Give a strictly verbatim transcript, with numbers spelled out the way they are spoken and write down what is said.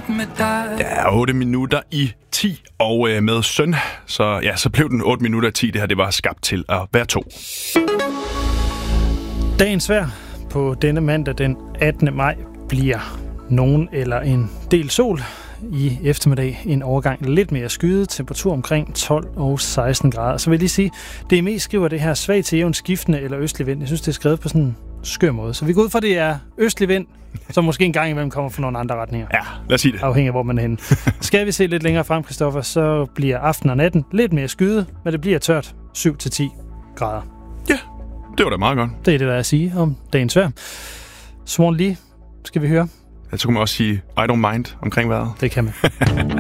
med dig. Ja, otte minutter i ti, og øh, med søn, så, ja, så blev den otte minutter i ti. Det her, det var skabt til at være to. Dagens vejr på denne mandag den attende maj bliver nogen eller en del sol. I eftermiddag en overgang lidt mere skyet, temperatur omkring tolv og seksten grader. Så vil jeg lige sige, det er mest skriver det her svag til jævn skiftende eller østlig vind. Jeg synes, det er skrevet på sådan en skør måde. Så vi går ud fra, det er østlig vind, som måske en gang imellem kommer fra nogle andre retninger. Ja, lad os sige det. Afhængig af, hvor man er henne. Skal vi se lidt længere frem, Christoffer, så bliver aften og natten lidt mere skyet, men det bliver tørt syv til ti grader. Ja, det var da meget godt. Det er det, der er at sige om dagens vejr. Swan Lee skal vi høre. Ja, så kunne man også sige, I don't mind omkring vejret. Det kan man.